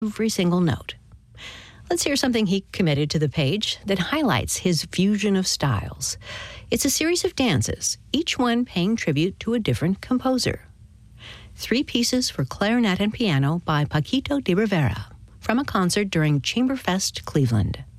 every single note. Let's hear something he committed to the page that highlights his fusion of styles. It's a series of dances, each one paying tribute to a different composer. 3 pieces for clarinet and piano by Paquito de Rivera from a concert during Chamberfest Cleveland.